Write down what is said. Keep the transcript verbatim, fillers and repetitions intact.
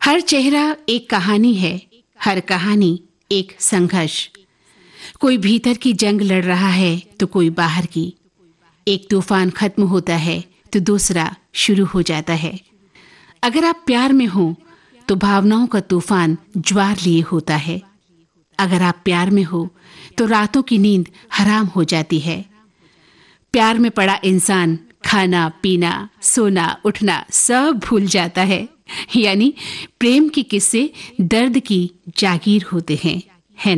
हर चेहरा एक कहानी है, हर कहानी एक संघर्ष। कोई भीतर की जंग लड़ रहा है तो कोई बाहर की। एक तूफान खत्म होता है तो दूसरा शुरू हो जाता है। अगर आप प्यार में हो तो भावनाओं का तूफान ज्वार लिए होता है। अगर आप प्यार में हो तो रातों की नींद हराम हो जाती है। प्यार में पड़ा इंसान खाना पीना सोना उठना सब भूल जाता है। यानी प्रेम के किस्से दर्द की जागीर होते हैं।